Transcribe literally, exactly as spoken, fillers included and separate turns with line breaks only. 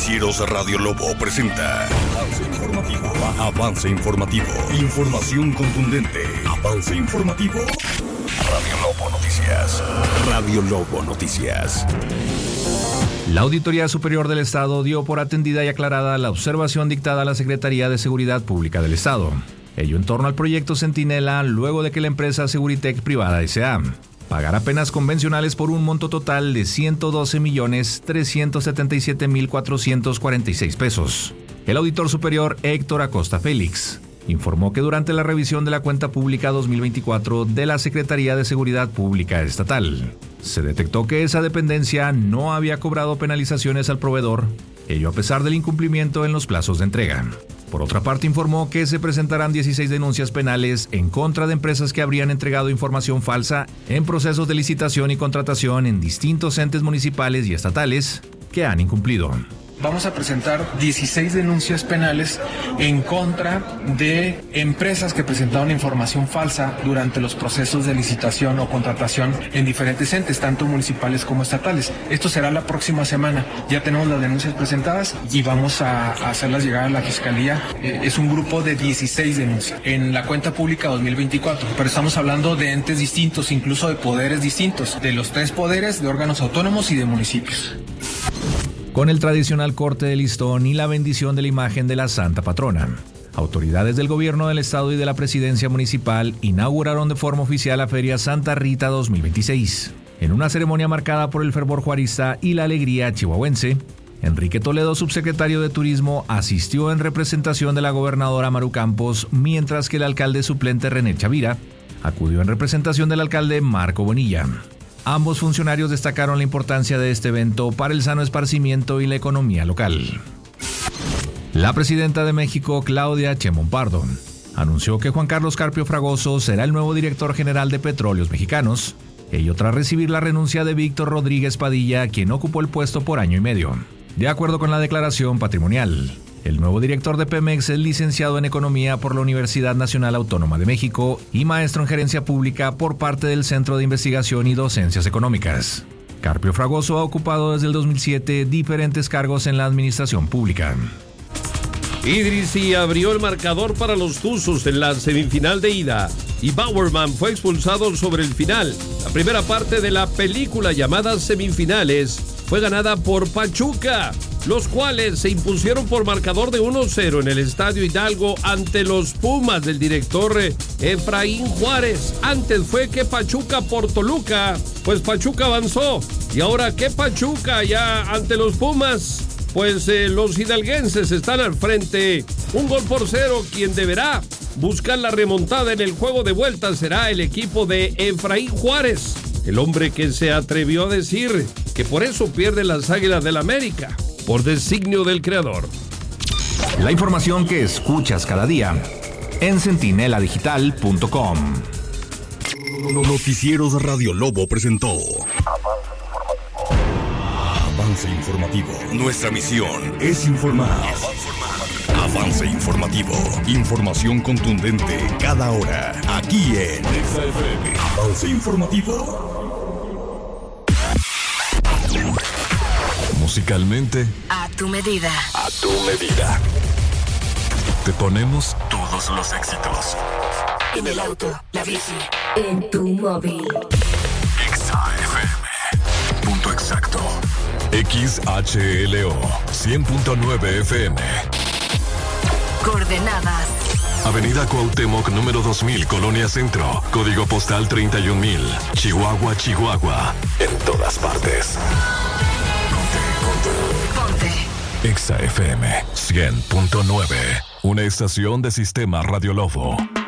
Noticieros Radio Lobo presenta Avance Informativo. Avance Informativo. Información contundente. Avance Informativo. Radio Lobo Noticias. Radio Lobo Noticias.
La Auditoría Superior del Estado dio por atendida y aclarada la observación dictada a la Secretaría de Seguridad Pública del Estado. Ello en torno al proyecto Centinela, luego de que la empresa Seguritech Privada S A pagará penas convencionales por un monto total de ciento doce millones trescientos setenta y siete mil cuatrocientos cuarenta y seis pesos. El auditor superior Héctor Acosta Félix informó que durante la revisión de la cuenta pública dos mil veinticuatro de la Secretaría de Seguridad Pública Estatal, se detectó que esa dependencia no había cobrado penalizaciones al proveedor, ello a pesar del incumplimiento en los plazos de entrega. Por otra parte, informó que se presentarán dieciséis denuncias penales en contra de empresas que habrían entregado información falsa en procesos de licitación y contratación en distintos entes municipales y estatales que han incumplido.
Vamos a presentar dieciséis denuncias penales en contra de empresas que presentaron información falsa durante los procesos de licitación o contratación en diferentes entes, tanto municipales como estatales. Esto será la próxima semana. Ya tenemos las denuncias presentadas y vamos a, a hacerlas llegar a la Fiscalía. Eh, es un grupo de dieciséis denuncias en la cuenta pública dos mil veinticuatro, pero estamos hablando de entes distintos, incluso de poderes distintos, de los tres poderes, de órganos autónomos y de municipios.
Con el tradicional corte de listón y la bendición de la imagen de la Santa Patrona, autoridades del gobierno del estado y de la presidencia municipal inauguraron de forma oficial la Feria Santa Rita dos mil veintiséis. En una ceremonia marcada por el fervor juarista y la alegría chihuahuense, Enrique Toledo, subsecretario de Turismo, asistió en representación de la gobernadora Maru Campos, mientras que el alcalde suplente René Chavira acudió en representación del alcalde Marco Bonilla. Ambos funcionarios destacaron la importancia de este evento para el sano esparcimiento y la economía local. La presidenta de México, Claudia Sheinbaum Pardo, anunció que Juan Carlos Carpio Fragoso será el nuevo director general de Petróleos Mexicanos, ello tras recibir la renuncia de Víctor Rodríguez Padilla, quien ocupó el puesto por año y medio. De acuerdo con la declaración patrimonial, el nuevo director de Pemex es licenciado en Economía por la Universidad Nacional Autónoma de México y maestro en Gerencia Pública por parte del Centro de Investigación y Docencias Económicas. Carpio Fragoso ha ocupado desde el dos mil siete diferentes cargos en la administración pública.
Idrissi abrió el marcador para los Tuzos en la semifinal de ida y Bauerman fue expulsado sobre el final. La primera parte de la película llamada Semifinales fue ganada por Pachuca, los cuales se impusieron por marcador de uno cero en el Estadio Hidalgo ante los Pumas del director Efraín Juárez. Antes fue que Pachuca por Toluca, pues Pachuca avanzó. Y ahora que Pachuca ya ante los Pumas, pues eh, los hidalguenses están al frente. Un gol por cero, quien deberá buscar la remontada en el juego de vuelta será el equipo de Efraín Juárez, el hombre que se atrevió a decir que por eso pierde las Águilas del América, por designio del creador.
La información que escuchas cada día en centinela digital punto com.
Noticieros Radio Lobo presentó Avance Informativo. Nuestra misión es informar. Avance Informativo. Información contundente cada hora. Aquí en Avance Informativo. Musicalmente,
a tu medida.
A tu medida. Te ponemos todos los éxitos.
En el auto, la bici, en tu móvil.
X A F M. Punto exacto. X H L O. cien punto nueve F M.
Coordenadas.
Avenida Cuauhtémoc, número dos mil, Colonia Centro. Código postal treinta y un mil. Chihuahua, Chihuahua. En todas partes.
Ponte.
Exa F M cien punto nueve. Una estación de Sistema Radio Lobo.